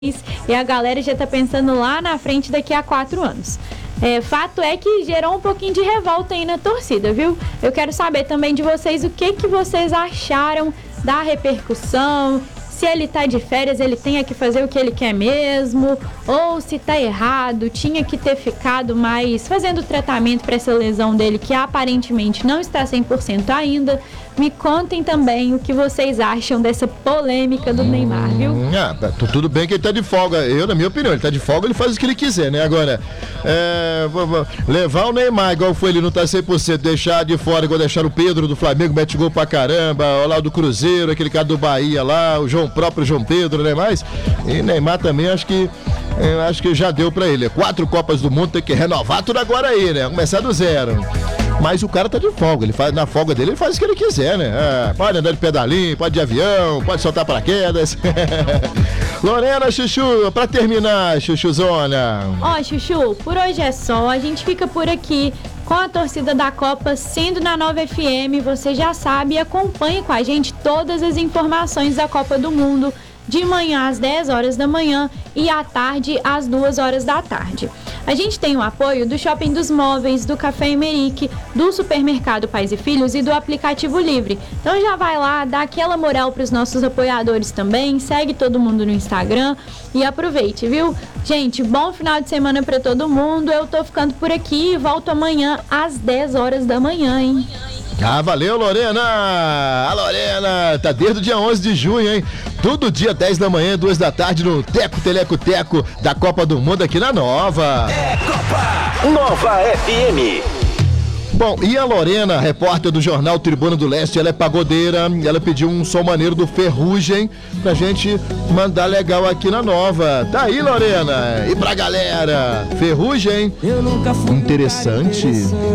E a galera já tá pensando lá na frente daqui a 4 anos. Fato é que gerou um pouquinho de revolta aí na torcida, viu? Eu quero saber também de vocês o que vocês acharam da repercussão. Se ele tá de férias, ele tem que fazer o que ele quer mesmo, ou se tá errado, tinha que ter ficado mais fazendo tratamento para essa lesão dele, que aparentemente não está 100% ainda. Me contem também o que vocês acham dessa polêmica do Neymar, viu? Tudo bem que ele tá de folga. Eu, na minha opinião, ele tá de folga, ele faz o que ele quiser, né? Agora, levar o Neymar, igual foi, ele não tá 100%, deixar de fora, igual deixar o Pedro do Flamengo, mete gol pra caramba, lá o do Cruzeiro, aquele cara do Bahia lá, o próprio João Pedro, né? Mas, e Neymar também, acho que já deu pra ele. 4 Copas do Mundo, tem que renovar tudo agora aí, né? Começar do zero. Mas o cara tá de folga, na folga dele ele faz o que ele quiser, né? Pode andar de pedalinho, pode de avião, pode soltar paraquedas. Lorena, Chuchu, pra terminar, Chuchuzona. Chuchu, por hoje é só, a gente fica por aqui com a torcida da Copa sendo na Nova FM, você já sabe, acompanhe com a gente todas as informações da Copa do Mundo, de manhã às 10 horas da manhã e à tarde às 2 horas da tarde. A gente tem o apoio do Shopping dos Móveis, do Café Emerick, do Supermercado Pais e Filhos e do Aplicativo Livre. Então já vai lá, dá aquela moral para os nossos apoiadores também, segue todo mundo no Instagram e aproveite, viu? Gente, bom final de semana para todo mundo. Eu tô ficando por aqui e volto amanhã às 10 horas da manhã, hein? Valeu, Lorena! A Lorena tá desde o dia 11 de junho, hein? Todo dia, 10 da manhã, 2 da tarde, no Teco Teleco Teco da Copa do Mundo aqui na Nova. Copa Nova FM. Bom, e a Lorena, repórter do jornal Tribuna do Leste, ela é pagodeira, ela pediu um som maneiro do Ferrugem pra gente mandar legal aqui na Nova. Tá aí, Lorena! E pra galera, Ferrugem, interessante.